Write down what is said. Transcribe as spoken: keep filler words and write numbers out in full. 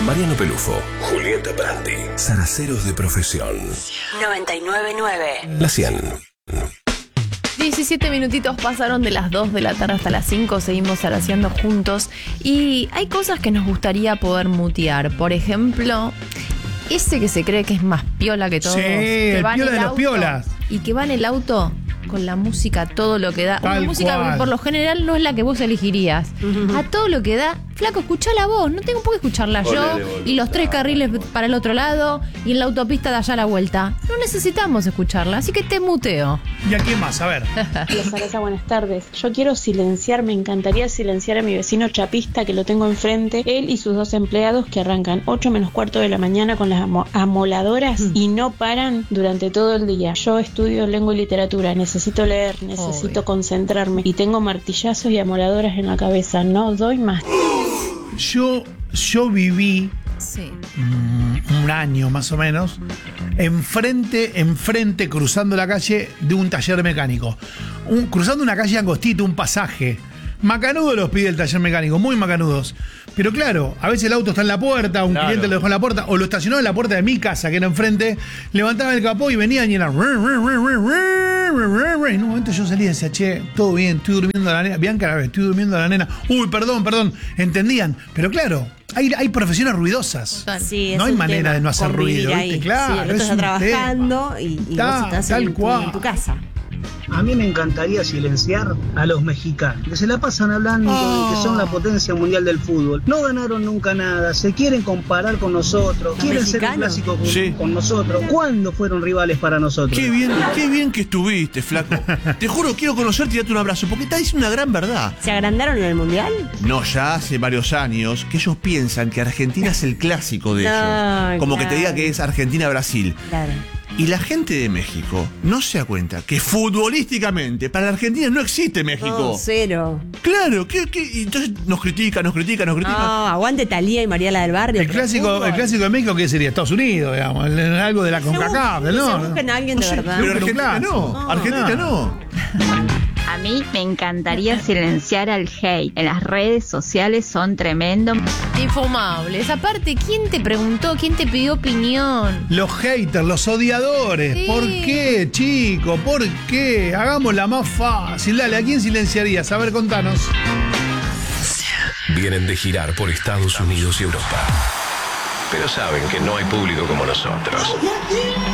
Mariano Pelufo, Julieta Prandi, zaraceros de profesión. noventa y nueve punto nueve. La cien. diecisiete minutitos pasaron de las dos de la tarde hasta las cinco, seguimos zaraceando juntos y hay cosas que nos gustaría poder mutear. Por ejemplo, ese que se cree que es más piola que todos, Sí, que el va en piola el de los auto piolas. y que va en el auto con la música todo lo que da. Una Tal música cual. que por lo general no es la que vos elegirías. Uh-huh. A todo lo que da. Flaco, escuchá la voz, no tengo por qué escucharla yo. Y los tres carriles para el otro lado y en la autopista de allá a la vuelta. No necesitamos escucharla, así que te muteo. ¿Y a quién más? A ver. Hola Sarasa, buenas tardes. Yo quiero silenciar, me encantaría silenciar a mi vecino chapista que lo tengo enfrente, él y sus dos empleados que arrancan ocho menos cuarto de la mañana con las amo- amoladoras mm. y no paran durante todo el día. Yo estudio lengua y literatura, necesito leer, necesito Obvio. concentrarme y tengo martillazos y amoladoras en la cabeza, no doy más. Yo, yo viví sí. um, un año más o menos enfrente, enfrente, cruzando la calle de un taller mecánico. Un, cruzando una calle angostita, un pasaje. Macanudo los pide el taller mecánico, muy macanudos. Pero claro, a veces el auto está en la puerta, un claro. cliente lo dejó en la puerta, o lo estacionó en la puerta de mi casa, que era enfrente, levantaban el capó y venían y eran... En un momento yo salí y decía, che, todo bien, estoy durmiendo a la nena. Bianca, a ver, estoy durmiendo a la nena. Uy, perdón, perdón. Entendían. Pero claro, hay, hay profesiones ruidosas. Sí, no hay manera tema. de no hacer ruido. ¿Viste? Claro, sí, el otro está trabajando y, y Ta, vos estás tal en, cual. tu, en tu casa. A mí me encantaría silenciar a los mexicanos, que se la pasan hablando oh. de que son la potencia mundial del fútbol. No ganaron nunca nada, se quieren comparar con nosotros, quieren ser un clásico con, sí. con nosotros. ¿Cuándo fueron rivales para nosotros? Qué bien, qué bien que estuviste, flaco. Te juro, quiero conocerte y darte un abrazo, porque estás diciendo una gran verdad. ¿Se agrandaron en el Mundial? No, ya hace varios años que ellos piensan que Argentina es el clásico de no, ellos. Como claro. que te diga que es Argentina-Brasil. Claro. Y la gente de México no se da cuenta que futbolísticamente para la Argentina no existe México. No, cero. Claro, ¿qué, qué? Y entonces nos critica, nos critica, nos critica. No, aguante Talía y Mariela del Barrio. El clásico, el clásico de México, ¿qué sería? Estados Unidos, digamos, algo de la CONCACAF, ¿no? No, busquen a alguien de no, verdad. Pero Argentina no, no, Argentina no. A mí me encantaría silenciar al hate. En las redes sociales son tremendos. Infumables. Aparte, ¿quién te preguntó? ¿Quién te pidió opinión? Los haters, los odiadores. Sí. ¿Por qué, chico? ¿Por qué? Hagámosla más fácil. Dale, ¿a quién silenciarías? A ver, contanos. Vienen de girar por Estados Unidos y Europa, pero saben que no hay público como nosotros.